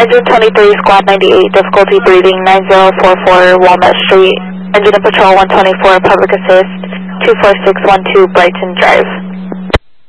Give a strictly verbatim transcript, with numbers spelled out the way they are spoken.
Engine twenty-three, Squad ninety-eight, difficulty breathing, nine zero four four Walnut Street. Engine and Patrol one twenty-four, Public Assist, two four six one two Brighton Drive.